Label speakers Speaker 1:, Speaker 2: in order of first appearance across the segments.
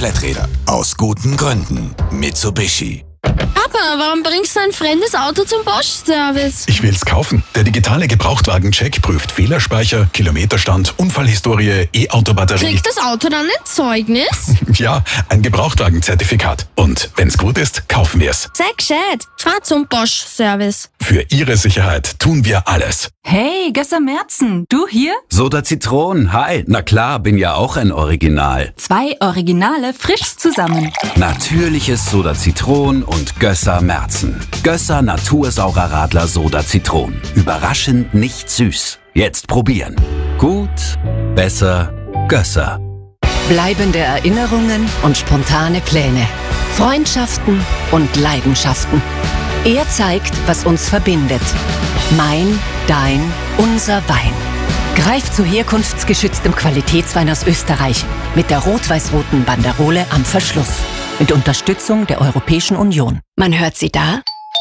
Speaker 1: Kompletträder. Aus guten Gründen. Mitsubishi.
Speaker 2: Papa, warum bringst du ein fremdes Auto zum Bosch-Service?
Speaker 3: Ich will's kaufen. Der digitale Gebrauchtwagen-Check prüft Fehlerspeicher, Kilometerstand, Unfallhistorie, E-Auto-Batterie.
Speaker 2: Kriegt das Auto dann ein Zeugnis?
Speaker 3: Ja, ein Gebrauchtwagenzertifikat. Und wenn's gut ist, kaufen wir's.
Speaker 2: Sei gescheit. Fahr zum Bosch-Service.
Speaker 3: Für Ihre Sicherheit tun wir alles.
Speaker 4: Hey, Gösser Merzen, du hier?
Speaker 5: Soda Zitron, hi. Na klar, bin ja auch ein Original.
Speaker 4: 2 Originale frisch zusammen.
Speaker 5: Natürliches Soda Zitron und Gösser Merzen. Gösser Natursaurer Radler Soda Zitron. Überraschend nicht süß. Jetzt probieren. Gut, besser, Gösser.
Speaker 6: Bleibende Erinnerungen und spontane Pläne. Freundschaften und Leidenschaften. Er zeigt, was uns verbindet. Mein, dein, unser Wein. Greif zu herkunftsgeschütztem Qualitätswein aus Österreich mit der rot-weiß-roten Banderole am Verschluss. Mit Unterstützung der Europäischen Union. Man hört sie da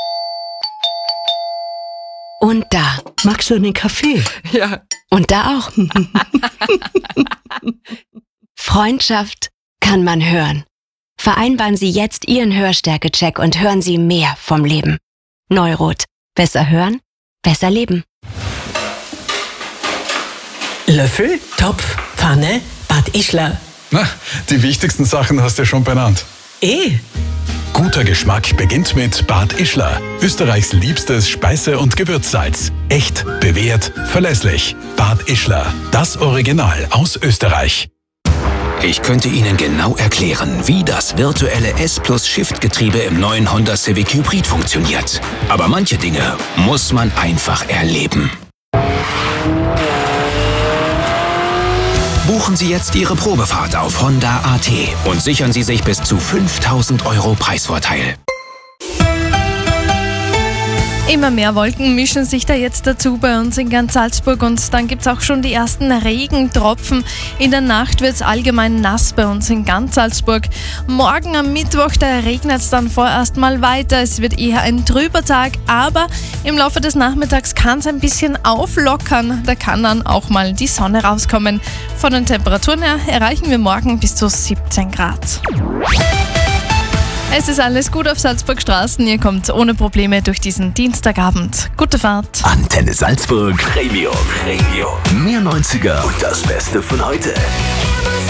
Speaker 6: und da.
Speaker 7: Magst du einen Kaffee?
Speaker 6: Ja. Und da auch. Freundschaft kann man hören. Vereinbaren Sie jetzt Ihren Hörstärke-Check und hören Sie mehr vom Leben. Neurot. Besser hören, besser leben.
Speaker 7: Löffel, Topf, Pfanne, Bad Ischler.
Speaker 3: Na, die wichtigsten Sachen hast du ja schon benannt. Guter Geschmack beginnt mit Bad Ischler. Österreichs liebstes Speise- und Gewürzsalz. Echt, bewährt, verlässlich. Bad Ischler. Das Original aus Österreich.
Speaker 1: Ich könnte Ihnen genau erklären, wie das virtuelle S+-Shift-Getriebe im neuen Honda Civic Hybrid funktioniert. Aber manche Dinge muss man einfach erleben. Buchen Sie jetzt Ihre Probefahrt auf Honda.at und sichern Sie sich bis zu 5.000 € Preisvorteil.
Speaker 8: Immer mehr Wolken mischen sich da jetzt dazu bei uns in ganz Salzburg und dann gibt es auch schon die ersten Regentropfen. In der Nacht wird es allgemein nass bei uns in ganz Salzburg. Morgen am Mittwoch, da regnet es dann vorerst mal weiter. Es wird eher ein trüber Tag, aber im Laufe des Nachmittags kann es ein bisschen auflockern. Da kann dann auch mal die Sonne rauskommen. Von den Temperaturen her erreichen wir morgen bis zu 17 Grad. Es ist alles gut auf Salzburg Straßen. Ihr kommt ohne Probleme durch diesen Dienstagabend. Gute Fahrt.
Speaker 1: Antenne Salzburg Premium. Mehr 90er und das Beste von heute.